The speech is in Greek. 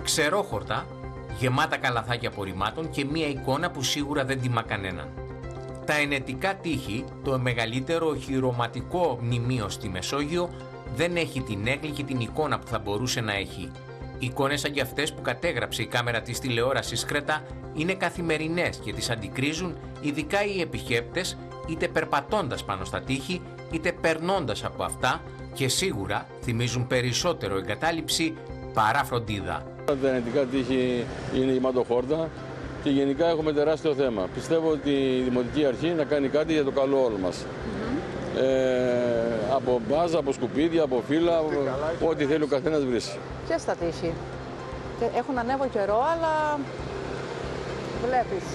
ξερόχορτα, γεμάτα καλαθάκια απορριμμάτων και μία εικόνα που σίγουρα δεν τιμά κανέναν. Τα ενετικά τείχη, το μεγαλύτερο οχυρωματικό μνημείο στη Μεσόγειο, δεν έχει την έγκλη και την εικόνα που θα μπορούσε να έχει. Εικόνες σαν και αυτές που κατέγραψε η κάμερα της τηλεόρασης Κρέτα είναι καθημερινές και τις αντικρίζουν ειδικά οι επισκέπτες, είτε περπατώντας πάνω στα τείχη, είτε περνώντας από αυτά, και σίγουρα θυμίζουν περισσότερο εγκατάλειψη παρά φροντίδα. Τα ενετικά τείχη είναι γεμάτοχόρτα και γενικά έχουμε τεράστιο θέμα. Πιστεύω ότι η Δημοτική Αρχή να κάνει κάτι για το καλό όλων μας. Από μπάζα, από σκουπίδια, από φύλλα, ό,τι θέλει ο καθένας βρίσκει. Ποιες τα τείχη? Έχουν ανέβω καιρό, αλλά βλέπεις.